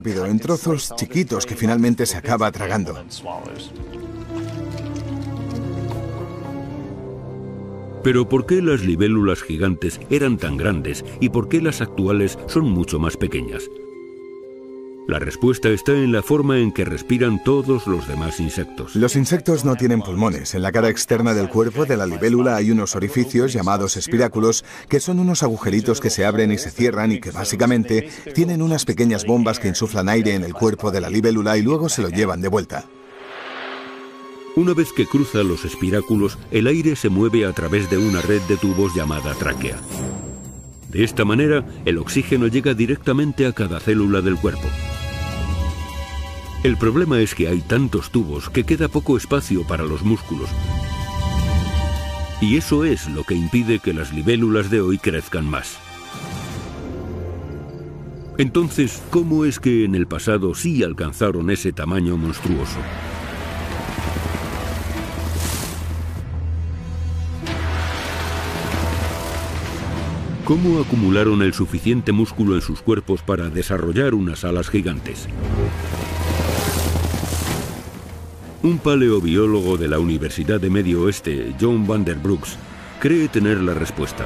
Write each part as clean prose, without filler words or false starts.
en trozos chiquitos que finalmente se acaba tragando. Pero ¿por qué las libélulas gigantes eran tan grandes y por qué las actuales son mucho más pequeñas? La respuesta está en la forma en que respiran todos los demás insectos. Los insectos no tienen pulmones. En la cara externa del cuerpo de la libélula hay unos orificios llamados espiráculos, que son unos agujeritos que se abren y se cierran y que básicamente tienen unas pequeñas bombas que insuflan aire en el cuerpo de la libélula y luego se lo llevan de vuelta. Una vez que cruza los espiráculos, el aire se mueve a través de una red de tubos llamada tráquea. De esta manera, el oxígeno llega directamente a cada célula del cuerpo. El problema es que hay tantos tubos que queda poco espacio para los músculos. Y eso es lo que impide que las libélulas de hoy crezcan más. Entonces, ¿cómo es que en el pasado sí alcanzaron ese tamaño monstruoso? ¿Cómo acumularon el suficiente músculo en sus cuerpos para desarrollar unas alas gigantes? Un paleobiólogo de la Universidad de Medio Oeste, John Vanderbrooks, cree tener la respuesta.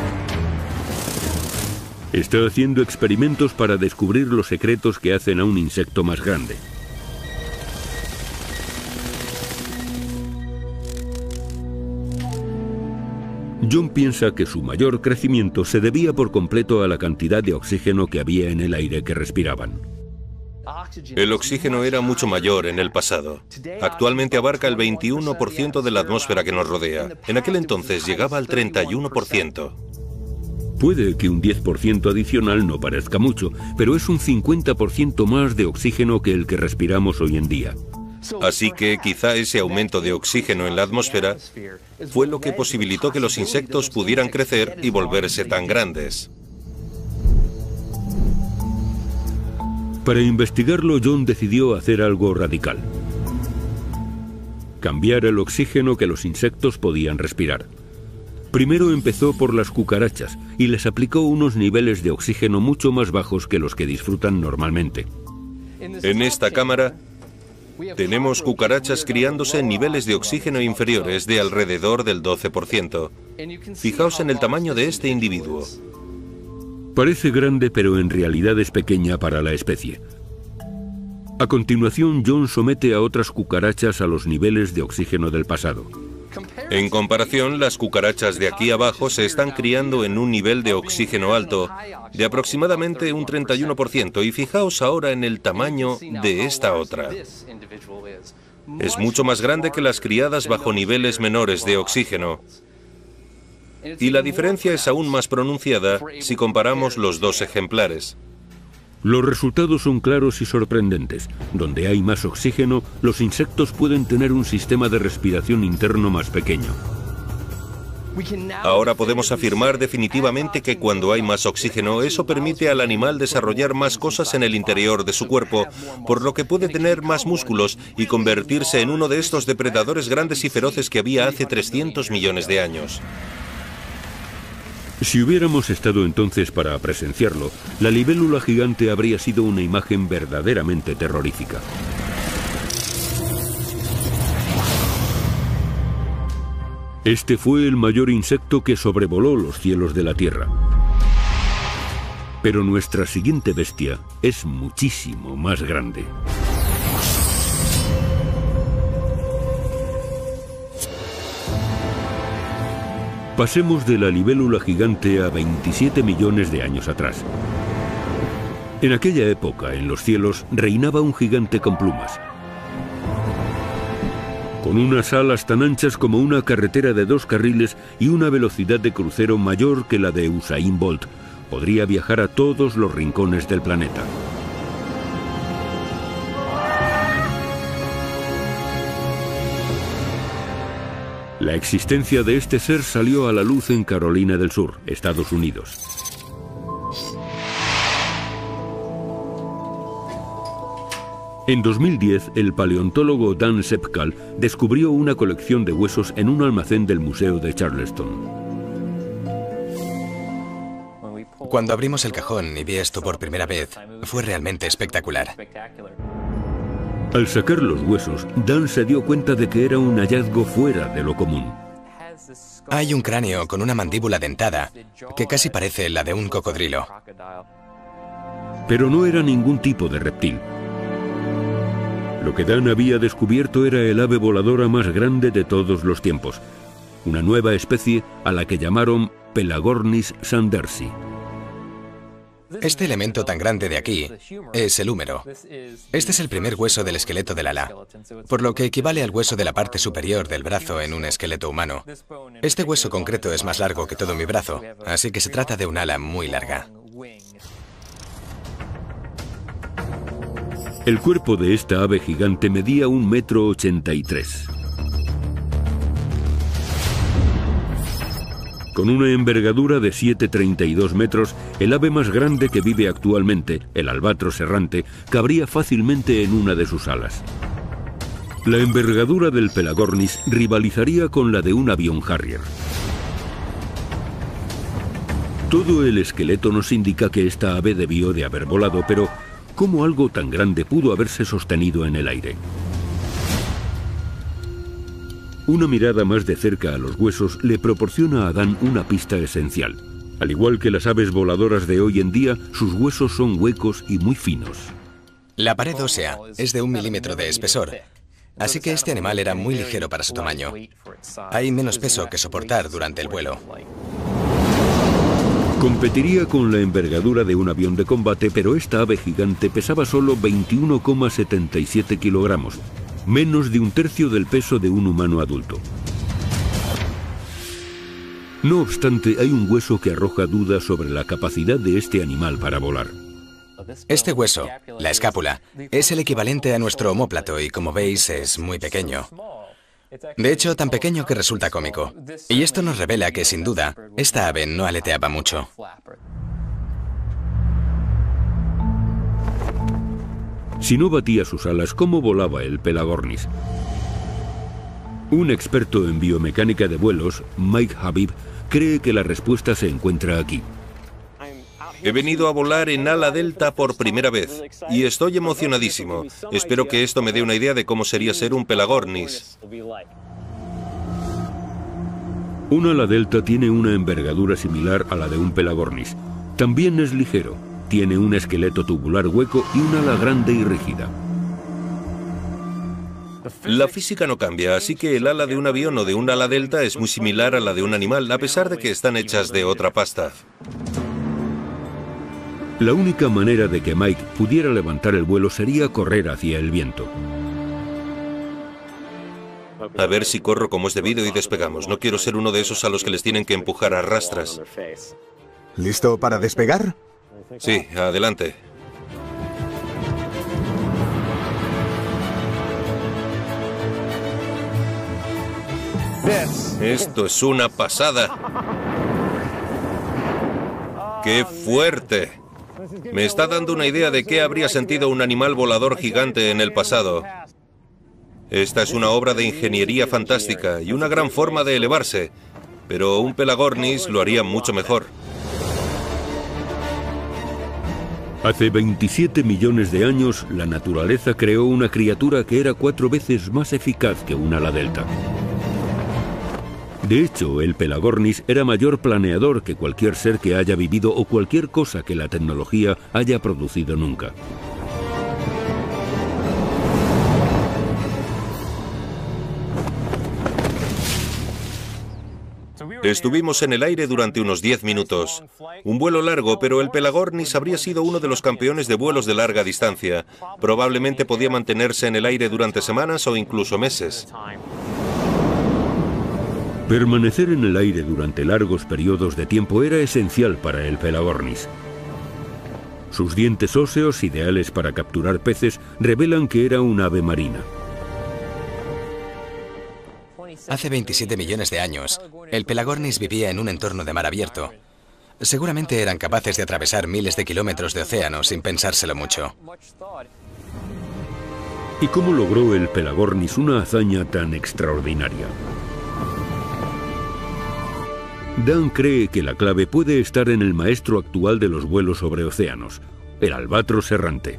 Está haciendo experimentos para descubrir los secretos que hacen a un insecto más grande. John piensa que su mayor crecimiento se debía por completo a la cantidad de oxígeno que había en el aire que respiraban. El oxígeno era mucho mayor en el pasado. Actualmente abarca el 21% de la atmósfera que nos rodea. En aquel entonces llegaba al 31%. Puede que un 10% adicional no parezca mucho, pero es un 50% más de oxígeno que el que respiramos hoy en día. Así que quizá ese aumento de oxígeno en la atmósfera fue lo que posibilitó que los insectos pudieran crecer y volverse tan grandes. Para investigarlo, John decidió hacer algo radical: cambiar el oxígeno que los insectos podían respirar. Primero empezó por las cucarachas y les aplicó unos niveles de oxígeno mucho más bajos que los que disfrutan normalmente. En esta cámara tenemos cucarachas criándose en niveles de oxígeno inferiores de alrededor del 12%. Fijaos en el tamaño de este individuo. Parece grande, pero en realidad es pequeña para la especie. A continuación, John somete a otras cucarachas a los niveles de oxígeno del pasado. En comparación, las cucarachas de aquí abajo se están criando en un nivel de oxígeno alto, de aproximadamente un 31%, y fijaos ahora en el tamaño de esta otra. Es mucho más grande que las criadas bajo niveles menores de oxígeno. Y la diferencia es aún más pronunciada si comparamos los dos ejemplares. Los resultados son claros y sorprendentes. Donde hay más oxígeno, los insectos pueden tener un sistema de respiración interno más pequeño. Ahora podemos afirmar definitivamente que cuando hay más oxígeno, eso permite al animal desarrollar más cosas en el interior de su cuerpo, por lo que puede tener más músculos y convertirse en uno de estos depredadores grandes y feroces que había hace 300 millones de años. Si hubiéramos estado entonces para presenciarlo, la libélula gigante habría sido una imagen verdaderamente terrorífica. Este fue el mayor insecto que sobrevoló los cielos de la Tierra. Pero nuestra siguiente bestia es muchísimo más grande. Pasemos de la libélula gigante a 27 millones de años atrás. En aquella época, en los cielos, reinaba un gigante con plumas. Con unas alas tan anchas como una carretera de 2 carriles y una velocidad de crucero mayor que la de Usain Bolt, podría viajar a todos los rincones del planeta. La existencia de este ser salió a la luz en Carolina del Sur, Estados Unidos. En 2010, el paleontólogo Dan Sepkal descubrió una colección de huesos en un almacén del Museo de Charleston. Cuando abrimos el cajón y vi esto por primera vez, fue realmente espectacular. Al sacar los huesos, Dan se dio cuenta de que era un hallazgo fuera de lo común. Hay un cráneo con una mandíbula dentada que casi parece la de un cocodrilo. Pero no era ningún tipo de reptil. Lo que Dan había descubierto era el ave voladora más grande de todos los tiempos, una nueva especie a la que llamaron Pelagornis sandersi. Este elemento tan grande de aquí es el húmero. Este es el primer hueso del esqueleto del ala, por lo que equivale al hueso de la parte superior del brazo en un esqueleto humano. Este hueso concreto es más largo que todo mi brazo, así que se trata de un ala muy larga. El cuerpo de esta ave gigante medía 1,83 m. Con una envergadura de 7,32 metros, el ave más grande que vive actualmente, el albatros errante, cabría fácilmente en una de sus alas. La envergadura del Pelagornis rivalizaría con la de un avión Harrier. Todo el esqueleto nos indica que esta ave debió de haber volado, pero ¿cómo algo tan grande pudo haberse sostenido en el aire? Una mirada más de cerca a los huesos le proporciona a Dan una pista esencial. Al igual que las aves voladoras de hoy en día, sus huesos son huecos y muy finos. La pared ósea es de 1 milímetro de espesor, así que este animal era muy ligero para su tamaño. Hay menos peso que soportar durante el vuelo. Competiría con la envergadura de un avión de combate, pero esta ave gigante pesaba solo 21,77 kilogramos, menos de 1/3 del peso de un humano adulto. No obstante, hay un hueso que arroja dudas sobre la capacidad de este animal para volar. Este hueso, la escápula, es el equivalente a nuestro omóplato y, como veis, es muy pequeño. De hecho, tan pequeño que resulta cómico. Y esto nos revela que, sin duda, esta ave no aleteaba mucho. Si no batía sus alas, ¿cómo volaba el Pelagornis? Un experto en biomecánica de vuelos, Mike Habib, cree que la respuesta se encuentra aquí. He venido a volar en ala delta por primera vez y estoy emocionadísimo. Espero que esto me dé una idea de cómo sería ser un Pelagornis. Un ala delta tiene una envergadura similar a la de un Pelagornis. También es ligero, tiene un esqueleto tubular hueco y un ala grande y rígida. La física no cambia, así que el ala de un avión o de un ala delta es muy similar a la de un animal, a pesar de que están hechas de otra pasta. La única manera de que Mike pudiera levantar el vuelo sería correr hacia el viento. A ver si corro como es debido y despegamos. No quiero ser uno de esos a los que les tienen que empujar a rastras. ¿Listo para despegar? Sí, adelante. Esto es una pasada. ¡Qué fuerte! Me está dando una idea de qué habría sentido un animal volador gigante en el pasado. Esta es una obra de ingeniería fantástica y una gran forma de elevarse, pero un Pelagornis lo haría mucho mejor. Hace 27 millones de años, la naturaleza creó una criatura que era 4 veces más eficaz que un ala delta. De hecho, el Pelagornis era mayor planeador que cualquier ser que haya vivido o cualquier cosa que la tecnología haya producido nunca. Estuvimos en el aire durante unos 10 minutos. Un vuelo largo, pero el Pelagornis habría sido uno de los campeones de vuelos de larga distancia. Probablemente podía mantenerse en el aire durante semanas o incluso meses. Permanecer en el aire durante largos periodos de tiempo era esencial para el Pelagornis. Sus dientes óseos, ideales para capturar peces, revelan que era un ave marina. Hace 27 millones de años, el Pelagornis vivía en un entorno de mar abierto. Seguramente eran capaces de atravesar miles de kilómetros de océano sin pensárselo mucho. ¿Y cómo logró el Pelagornis una hazaña tan extraordinaria? Dan cree que la clave puede estar en el maestro actual de los vuelos sobre océanos, el albatros errante.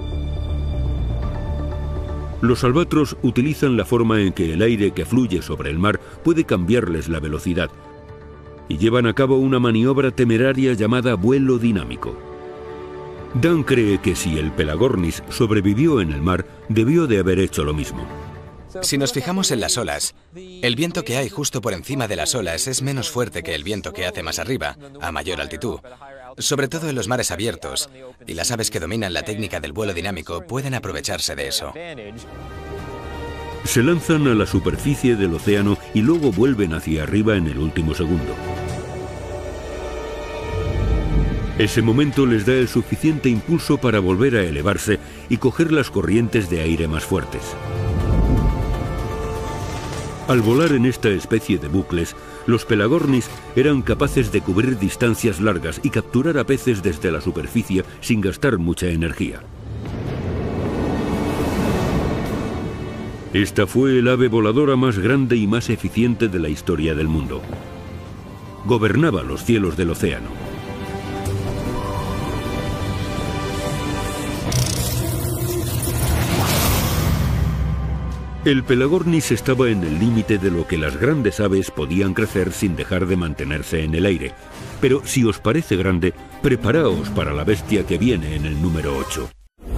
Los albatros utilizan la forma en que el aire que fluye sobre el mar puede cambiarles la velocidad y llevan a cabo una maniobra temeraria llamada vuelo dinámico. Dan cree que si el Pelagornis sobrevivió en el mar, debió de haber hecho lo mismo. Si nos fijamos en las olas, el viento que hay justo por encima de las olas es menos fuerte que el viento que hace más arriba, a mayor altitud, sobre todo en los mares abiertos, y las aves que dominan la técnica del vuelo dinámico pueden aprovecharse de eso. Se lanzan a la superficie del océano y luego vuelven hacia arriba en el último segundo. Ese momento les da el suficiente impulso para volver a elevarse y coger las corrientes de aire más fuertes. Al volar en esta especie de bucles, los Pelagornis eran capaces de cubrir distancias largas y capturar a peces desde la superficie sin gastar mucha energía. Esta fue el ave voladora más grande y más eficiente de la historia del mundo. Gobernaba los cielos del océano. El Pelagornis estaba en el límite de lo que las grandes aves podían crecer sin dejar de mantenerse en el aire. Pero si os parece grande, preparaos para la bestia que viene en el número 8.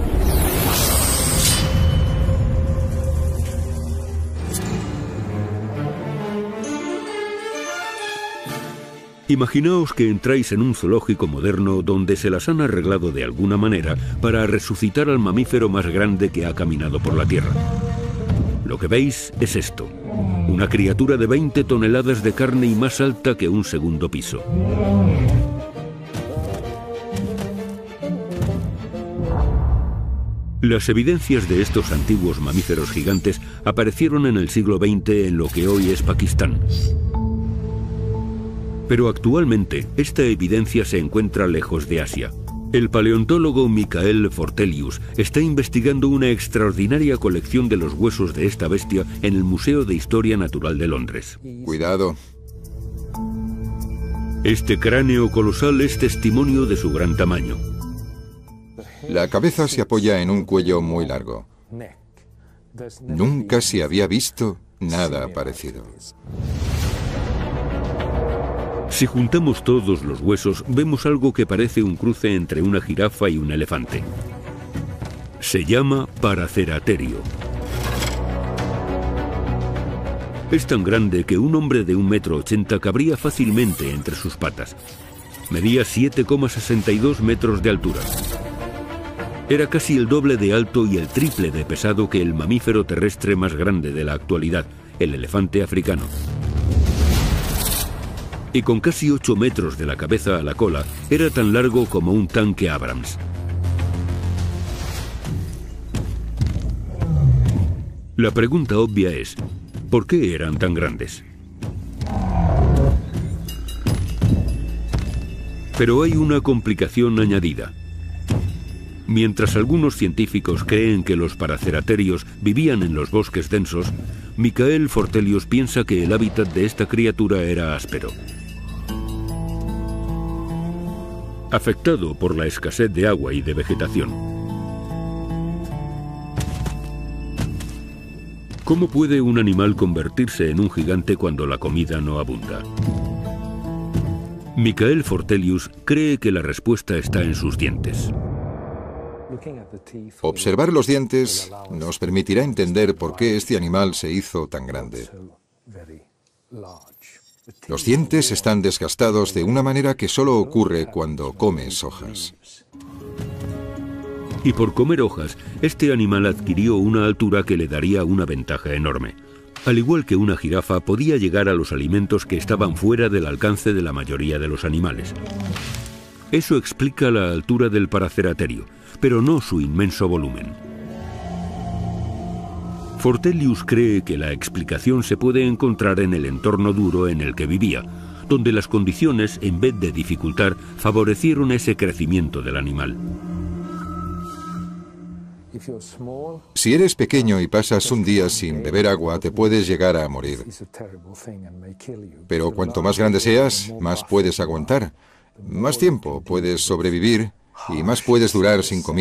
Imaginaos que entráis en un zoológico moderno donde se las han arreglado de alguna manera para resucitar al mamífero más grande que ha caminado por la Tierra. Lo que veis es esto, una criatura de 20 toneladas de carne y más alta que un segundo piso. Las evidencias de estos antiguos mamíferos gigantes aparecieron en el siglo XX en lo que hoy es Pakistán. Pero actualmente esta evidencia se encuentra lejos de Asia. El paleontólogo Michael Fortelius está investigando una extraordinaria colección de los huesos de esta bestia en el Museo de Historia Natural de Londres. Cuidado. Este cráneo colosal es testimonio de su gran tamaño. La cabeza se apoya en un cuello muy largo. Nunca se había visto nada parecido. Si juntamos todos los huesos, vemos algo que parece un cruce entre una jirafa y un elefante. Se llama Paraceraterio. Es tan grande que un hombre de 1,80 m cabría fácilmente entre sus patas. Medía 7,62 metros de altura. Era casi el doble de alto y el triple de pesado que el mamífero terrestre más grande de la actualidad, el elefante africano. Y con casi 8 metros de la cabeza a la cola, era tan largo como un tanque Abrams. La pregunta obvia es, ¿por qué eran tan grandes? Pero hay una complicación añadida. Mientras algunos científicos creen que los paraceraterios vivían en los bosques densos, Michael Fortelius piensa que el hábitat de esta criatura era áspero. Afectado por la escasez de agua y de vegetación. ¿Cómo puede un animal convertirse en un gigante cuando la comida no abunda? Michael Fortelius cree que la respuesta está en sus dientes. Observar los dientes nos permitirá entender por qué este animal se hizo tan grande. Los dientes están desgastados de una manera que solo ocurre cuando comes hojas. Y por comer hojas, este animal adquirió una altura que le daría una ventaja enorme. Al igual que una jirafa, podía llegar a los alimentos que estaban fuera del alcance de la mayoría de los animales. Eso explica la altura del paraceraterio, pero no su inmenso volumen. Fortelius cree que la explicación se puede encontrar en el entorno duro en el que vivía, donde las condiciones, en vez de dificultar, favorecieron ese crecimiento del animal. Si eres pequeño y pasas un día sin beber agua, te puedes llegar a morir. Pero cuanto más grande seas, más puedes aguantar. Más tiempo puedes sobrevivir y más puedes durar sin comida.